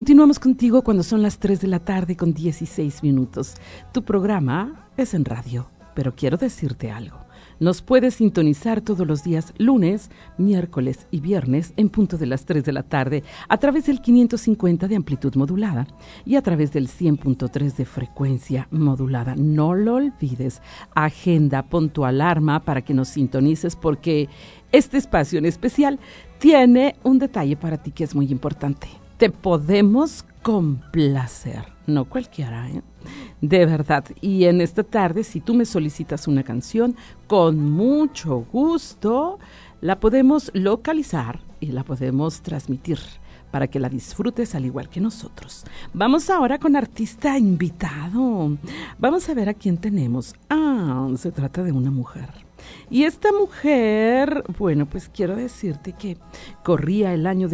Continuamos contigo cuando son las 3 de la tarde con 16 minutos. Tu programa es en radio, pero quiero decirte algo. Nos puedes sintonizar todos los días lunes, miércoles y viernes en punto de las 3 de la tarde a través del 550 de amplitud modulada y a través del 100.3 de frecuencia modulada. No lo olvides, agenda, pon tu alarma para que nos sintonices porque este espacio en especial tiene un detalle para ti que es muy importante. Te podemos complacer, no cualquiera, ¿eh? De verdad. Y en esta tarde, si tú me solicitas una canción, con mucho gusto la podemos localizar y la podemos transmitir para que la disfrutes al igual que nosotros. Vamos ahora con artista invitado. Vamos a ver a quién tenemos. Se trata de una mujer. Y esta mujer, bueno, pues quiero decirte que corría el año de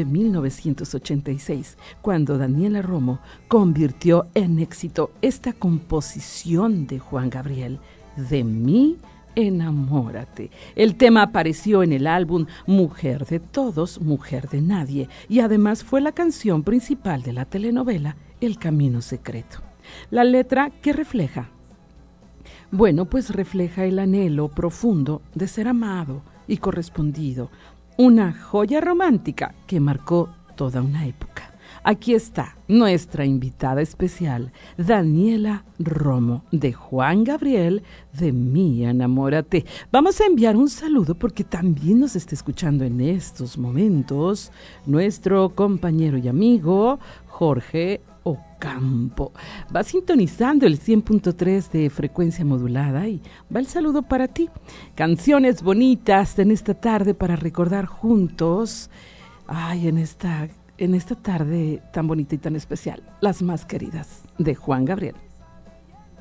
1986, cuando Daniela Romo convirtió en éxito esta composición de Juan Gabriel, De mí enamórate. El tema apareció en el álbum Mujer de Todos, Mujer de Nadie, y además fue la canción principal de la telenovela El Camino Secreto. La letra, ¿qué refleja? Bueno, pues refleja el anhelo profundo de ser amado y correspondido, una joya romántica que marcó toda una época. Aquí está nuestra invitada especial, Daniela Romo, de Juan Gabriel, De mí enamórate. Vamos a enviar un saludo porque también nos está escuchando en estos momentos nuestro compañero y amigo Jorge Ocampo. Va sintonizando el 100.3 de frecuencia modulada y va el saludo para ti. Canciones bonitas en esta tarde para recordar juntos, en esta tarde tan bonita y tan especial, las más queridas de Juan Gabriel.